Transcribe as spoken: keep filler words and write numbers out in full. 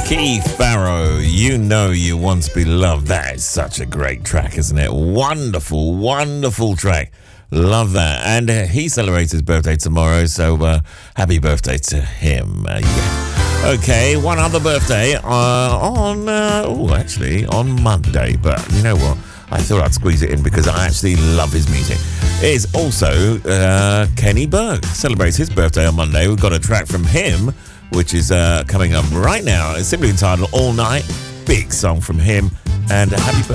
Keith Barrow, You Know You Want to Be Loved. That is such a great track, isn't it? Wonderful, wonderful track. Love that. And uh, he celebrates his birthday tomorrow, so uh, happy birthday to him. Uh, yeah. Okay, one other birthday uh, on, uh, oh, actually, on Monday. But you know what? I thought I'd squeeze it in because I actually love his music. It's also uh, Kenny Berg. Celebrates his birthday on Monday. We've got a track from him, which is uh, coming up right now. It's simply entitled All Night. Big song from him. And happy birthday.